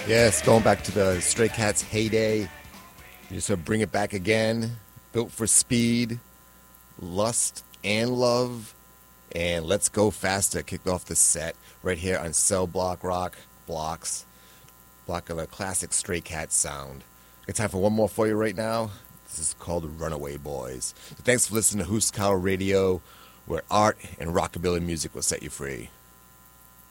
Yes, going back to the Stray Cats heyday. You just bring it back again. Built for speed, lust, and love. And Let's Go Faster kicked off the set right here on Cell Block Rock Blocks. Block of the classic Stray Cat sound. Got time for one more for you right now. This is called Runaway Boys. So thanks for listening to Huskauer Radio, where art and rockabilly music will set you free.